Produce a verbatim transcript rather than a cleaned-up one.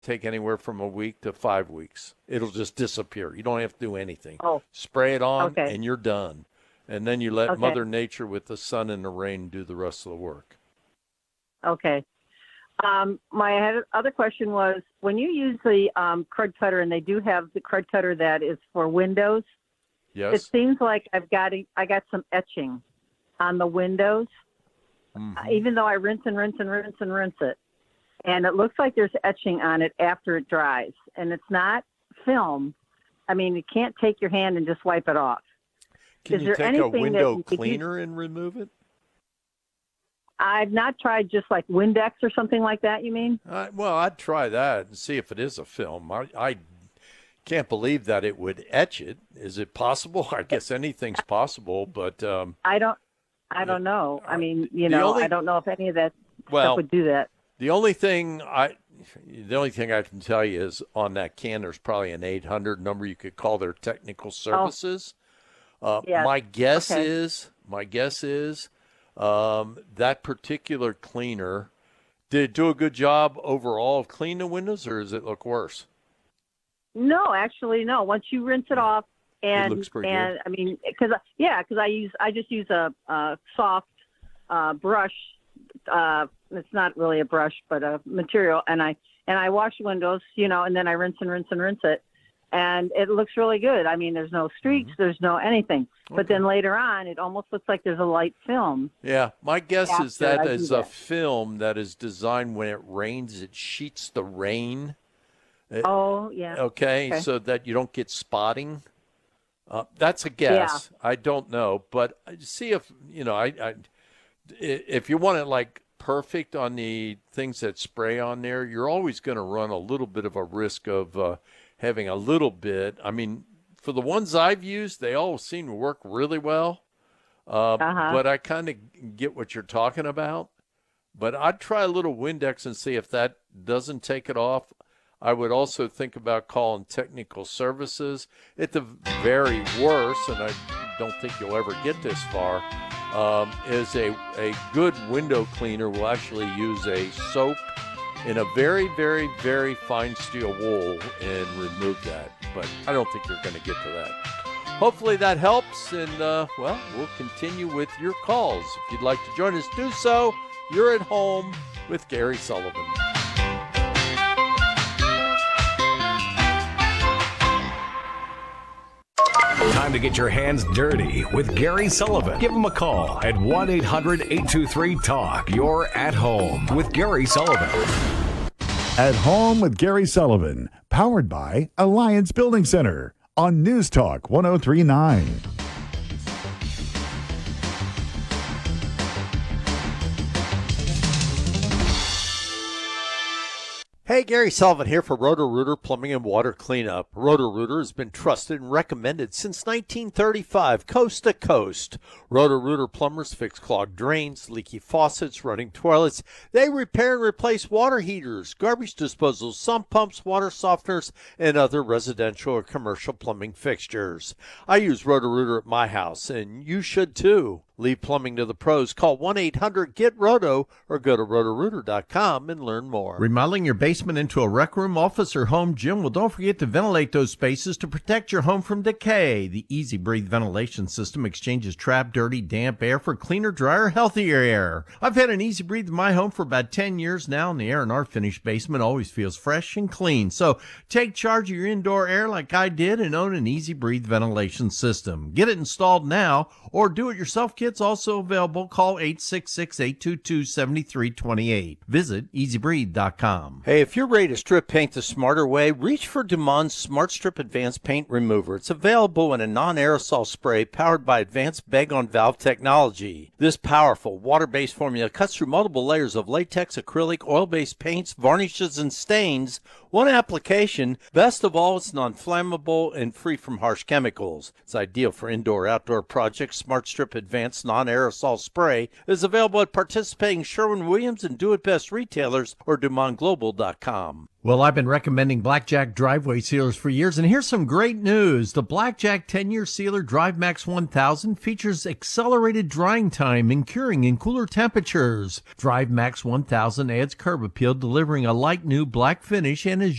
take anywhere from a week to five weeks. It'll just disappear. You don't have to do anything. Oh, Spray it on, okay. and you're done. And then you let Okay. Mother Nature with the sun and the rain do the rest of the work. Okay. Um, my other question was, when you use the um, Crud Cutter, and they do have the Crud Cutter that is for windows, Yes? it seems like I've got I got some etching on the windows, Mhm. even though I rinse and rinse and rinse and rinse it. And it looks like there's etching on it after it dries. And it's not film. I mean, you can't take your hand and just wipe it off. Can Is you there take a anything that window you could use- cleaner and remove it? I've not tried just like Windex or something like that, you mean? Uh, well, I'd try that and see if it is a film. I, I can't believe that it would etch it. Is it possible? I guess anything's possible, but um, I don't I don't know. I mean, you The know, only- I don't know if any of that Well, stuff would do that. the only thing I, the only thing I can tell you is on that can, there's probably an eight hundred number you could call their technical services. Uh, Yes. My guess Okay. is, my guess is, um, that particular cleaner did it do a good job overall of cleaning the windows, or does it look worse? No, actually, no. Once you rinse it off, and looks pretty and I mean, because yeah, because I use I just use a, a soft uh, brush. Uh, it's not really a brush, but a material, and I and I wash windows, you know, and then I rinse and rinse and rinse it, and it looks really good. I mean, there's no streaks, there's no anything. But then later on, it almost looks like there's a light film. Yeah, my guess is After that I do is a that. film that is designed when it rains, it sheets the rain. Oh yeah. Okay, Okay. so that you don't get spotting. Uh, that's a guess. I don't know, but see if you know. I, I if you want it like perfect on the things that spray on there, you're always going to run a little bit of a risk of uh, having a little bit. I mean, for the ones I've used, they all seem to work really well. Uh, Uh-huh. But I kind of get what you're talking about. But I'd try a little Windex and see if that doesn't take it off. I would also think about calling technical services. At the very worst, and I don't think you'll ever get this far, um, is a, a good window cleaner will actually use a soap in a very, very, very fine steel wool and remove that. But I don't think you're going to get to that. Hopefully that helps, and, uh, well, we'll continue with your calls. If you'd like to join us, do so. You're at home with Gary Sullivan. Time to get your hands dirty with Gary Sullivan. Give him a call at one eight hundred eight two three talk. You're at home with Gary Sullivan. At Home with Gary Sullivan, powered by Alliance Building Center on News Talk one oh three point nine. Hey, Gary Sullivan here for Roto-Rooter Plumbing and Water Cleanup. Roto-Rooter has been trusted and recommended since nineteen thirty-five, coast to coast. Roto-Rooter plumbers fix clogged drains, leaky faucets, running toilets. They repair and replace water heaters, garbage disposals, sump pumps, water softeners, and other residential or commercial plumbing fixtures. I use Roto-Rooter at my house, and you should too. Leave plumbing to the pros. Call one eight hundred get roto or go to roto rooter dot com and learn more. Remodeling your basement into a rec room, office, or home gym? Well, don't forget to ventilate those spaces to protect your home from decay. The Easy Breathe ventilation system exchanges trapped, dirty, damp air for cleaner, drier, healthier air. I've had an Easy Breathe in my home for about ten years now, and the air in our finished basement always feels fresh and clean. So take charge of your indoor air like I did and own an Easy Breathe ventilation system. Get it installed now or do it yourself, kids. Also available. Call eight six six, eight two two, seven three two eight. Visit easy breathe dot com. Hey, if you're ready to strip paint the smarter way, reach for Dumon's Smart Strip Advanced Paint Remover. It's available in a non-aerosol spray powered by advanced bag-on-valve technology. This powerful water-based formula cuts through multiple layers of latex, acrylic, oil-based paints, varnishes, and stains. One application. Best of all, it's non-flammable and free from harsh chemicals. It's ideal for indoor-outdoor projects. Smart Strip Advanced Plus non-aerosol spray is available at participating Sherwin-Williams and Do It Best retailers or Dumont Global dot com. Well, I've been recommending Blackjack driveway sealers for years, and here's some great news. The Blackjack ten-year sealer Drive Max one thousand features accelerated drying time and curing in cooler temperatures. Drive Max one thousand adds curb appeal, delivering a light new black finish and is